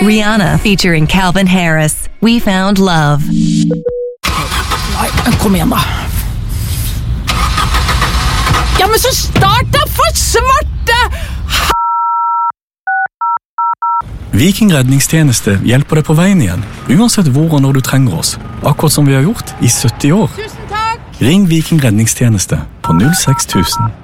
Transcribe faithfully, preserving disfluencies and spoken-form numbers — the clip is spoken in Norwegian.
Rihanna featuring Calvin Harris. We Found Love. Nei, kom igjen da. Ja, men så start da for svarte! Viking redningstjeneste hjelper deg på veien igjen, uansett hvor og når du trenger oss. Akkurat som vi har gjort i sytti år. Tusen takk! Ring Viking redningstjeneste på null seks tusen.